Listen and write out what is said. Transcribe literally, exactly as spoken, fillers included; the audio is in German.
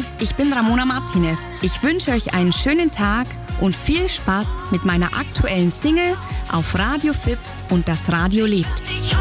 Hallo, ich bin Ramona Martinez. Ich wünsche euch einen schönen Tag und viel Spaß mit meiner aktuellen Single auf Radio Fips und das Radio lebt.